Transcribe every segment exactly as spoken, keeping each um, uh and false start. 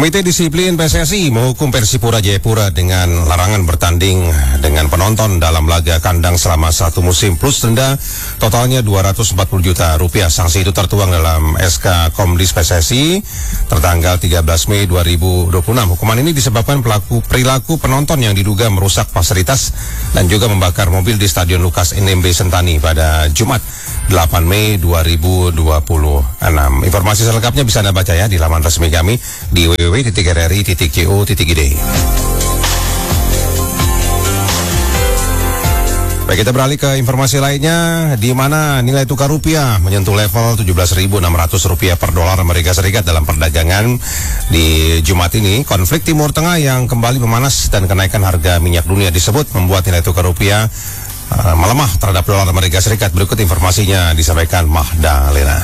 Komite Disiplin P S S I menghukum Persipura Jayapura dengan larangan bertanding dengan penonton dalam laga kandang selama satu musim plus denda totalnya dua ratus empat puluh juta rupiah. Sanksi itu tertuang dalam S K Komdis P S S I tertanggal tiga belas Mei dua ribu dua puluh enam. Hukuman ini disebabkan pelaku perilaku penonton yang diduga merusak fasilitas dan juga membakar mobil di Stadion Lukas N M B Sentani pada Jumat delapan Mei dua ribu dua puluh enam. Informasi selengkapnya bisa Anda baca ya di laman resmi kami di w w w titik r r i titik co titik i d. Baik, kita beralih ke informasi lainnya, di mana nilai tukar rupiah menyentuh level tujuh belas ribu enam ratus rupiah per dolar Amerika Serikat dalam perdagangan di Jumat ini. Konflik Timur Tengah yang kembali memanas dan kenaikan harga minyak dunia disebut membuat nilai tukar rupiah uh, melemah terhadap dolar Amerika Serikat. Berikut informasinya disampaikan Mahda Lena.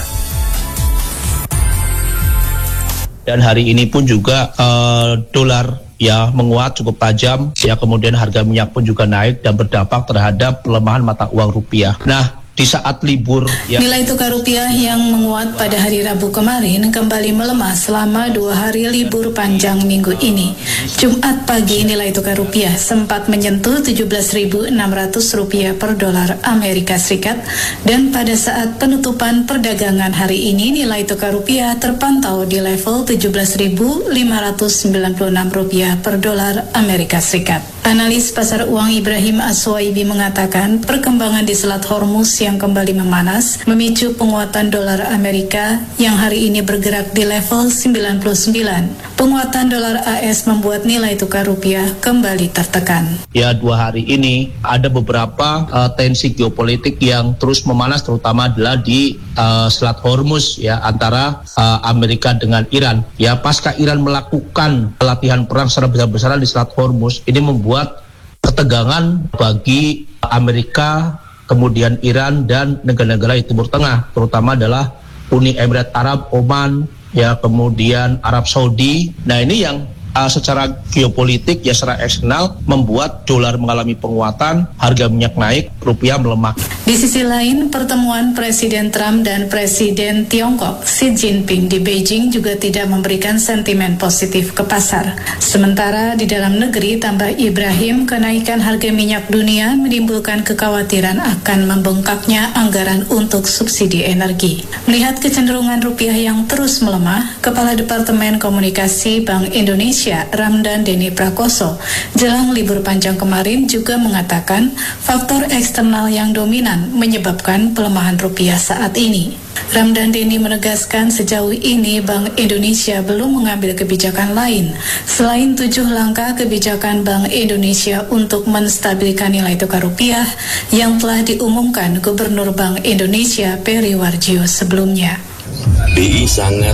Dan hari ini pun juga uh, dolar ya menguat cukup tajam, ya kemudian harga minyak pun juga naik dan berdampak terhadap pelemahan mata uang rupiah. Nah, di saat libur ya, nilai tukar rupiah yang menguat pada hari Rabu kemarin kembali melemah selama dua hari libur panjang minggu ini. Jumat pagi nilai tukar rupiah sempat menyentuh tujuh belas ribu enam ratus rupiah per dolar Amerika Serikat, dan pada saat penutupan perdagangan hari ini nilai tukar rupiah terpantau di level tujuh belas ribu lima ratus sembilan puluh enam rupiah per dolar Amerika Serikat. Analis pasar uang Ibrahim Aswaibi mengatakan perkembangan di Selat Hormuz yang kembali memanas memicu penguatan dolar Amerika yang hari ini bergerak di level sembilan puluh sembilan. Penguatan dolar A S membuat nilai tukar rupiah kembali tertekan. Ya, dua hari ini ada beberapa uh, tensi geopolitik yang terus memanas, terutama adalah di uh, Selat Hormuz ya, antara uh, Amerika dengan Iran. Ya, pasca Iran melakukan latihan perang secara besar-besaran di Selat Hormuz, ini membuat ketegangan bagi Amerika, kemudian Iran dan negara-negara di Timur Tengah, terutama adalah Uni Emirat Arab, Oman, ya kemudian Arab Saudi. Nah, ini yang Uh, secara geopolitik ya secara eksternal membuat dolar mengalami penguatan, harga minyak naik, rupiah melemah. Di sisi lain, pertemuan Presiden Trump dan Presiden Tiongkok Xi Jinping di Beijing juga tidak memberikan sentimen positif ke pasar. Sementara di dalam negeri, tambah Ibrahim, kenaikan harga minyak dunia menimbulkan kekhawatiran akan membengkaknya anggaran untuk subsidi energi. Melihat kecenderungan rupiah yang terus melemah, Kepala Departemen Komunikasi Bank Indonesia Ramdan Deni Prakoso jelang libur panjang kemarin juga mengatakan faktor eksternal yang dominan menyebabkan pelemahan rupiah saat ini. Ramdan Deni menegaskan sejauh ini Bank Indonesia belum mengambil kebijakan lain selain tujuh langkah kebijakan Bank Indonesia untuk menstabilkan nilai tukar rupiah yang telah diumumkan Gubernur Bank Indonesia Peri Warjio sebelumnya. B I sangat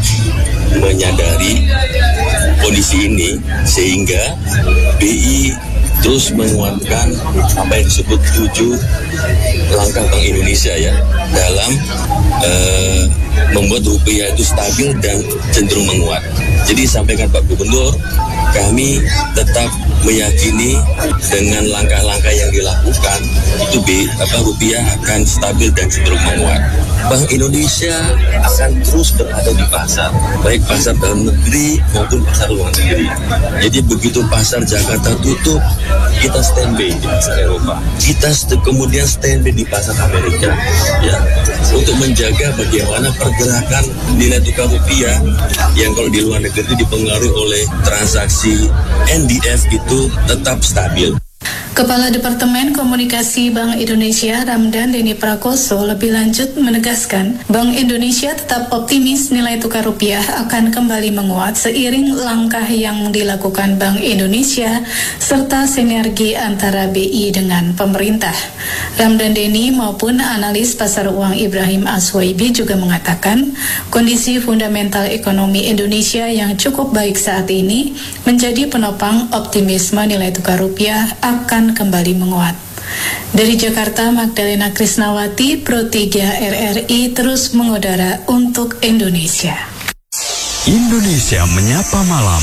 menyadari kondisi ini sehingga B I terus menguatkan apa yang disebut tujuh langkah Bank Indonesia ya dalam uh, membuat rupiah itu stabil dan cenderung menguat. Jadi sampaikan Pak Gubernur, kami tetap meyakini dengan langkah-langkah yang dilakukan itu B, apa rupiah akan stabil dan cenderung menguat. Bank Indonesia akan terus berada di pasar, baik pasar dalam negeri maupun pasar luar negeri. Jadi begitu pasar Jakarta tutup, kita standby di pasar Eropa, kita st- kemudian standby di pasar Amerika, ya, untuk menjaga bagaimana pergerakan nilai tukar rupiah yang kalau di luar negeri dipengaruhi oleh transaksi N D F itu tetap stabil. Kepala Departemen Komunikasi Bank Indonesia Ramdan Deni Prakoso lebih lanjut menegaskan Bank Indonesia tetap optimis nilai tukar rupiah akan kembali menguat seiring langkah yang dilakukan Bank Indonesia serta sinergi antara B I dengan pemerintah. Ramdan Deni maupun analis pasar uang Ibrahim Aswaibi juga mengatakan kondisi fundamental ekonomi Indonesia yang cukup baik saat ini menjadi penopang optimisme nilai tukar rupiah akan kembali menguat. Dari Jakarta, Magdalena Krisnawati, Pro tiga R R I terus mengudara untuk Indonesia. Indonesia Menyapa Malam.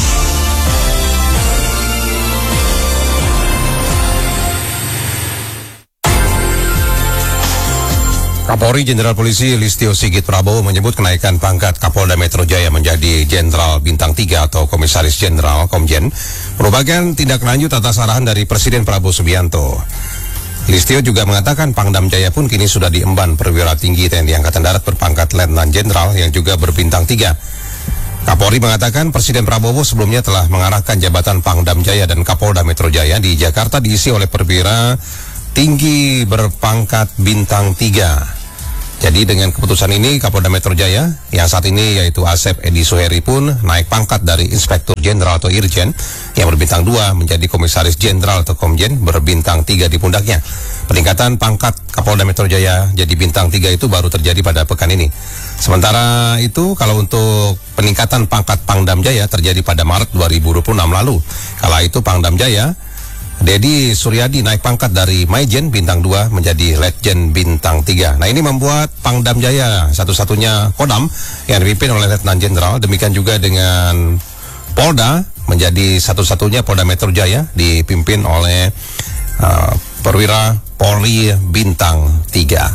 Kapolri Jenderal Polisi Listio Sigit Prabowo menyebut kenaikan pangkat Kapolda Metro Jaya menjadi Jenderal Bintang tiga atau Komisaris Jenderal Komjen merupakan tindak lanjut atas arahan dari Presiden Prabowo Subianto. Listio juga mengatakan Pangdam Jaya pun kini sudah diemban perwira tinggi T N I Angkatan Darat berpangkat Letnan Jenderal yang juga berbintang tiga. Kapolri mengatakan Presiden Prabowo sebelumnya telah mengarahkan jabatan Pangdam Jaya dan Kapolda Metro Jaya di Jakarta diisi oleh perwira tinggi berpangkat bintang tiga. Jadi dengan keputusan ini Kapolda Metro Jaya yang saat ini yaitu Asep Edi Suheri pun naik pangkat dari Inspektur Jenderal atau Irjen yang berbintang dua menjadi Komisaris Jenderal atau Komjen berbintang tiga di pundaknya. Peningkatan pangkat Kapolda Metro Jaya jadi bintang tiga itu baru terjadi pada pekan ini. Sementara itu kalau untuk peningkatan pangkat Pangdam Jaya terjadi pada Maret dua ribu dua puluh enam lalu. Kala itu Pangdam Jaya Dedi Suryadi naik pangkat dari Maijen bintang dua menjadi Letjen bintang tiga. Nah ini membuat Pangdam Jaya satu-satunya Kodam yang dipimpin oleh Letnan Jenderal. Demikian juga dengan Polda menjadi satu-satunya Polda Metro Jaya dipimpin oleh uh, perwira Polri bintang tiga.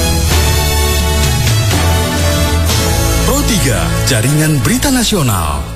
Jaringan Berita Nasional.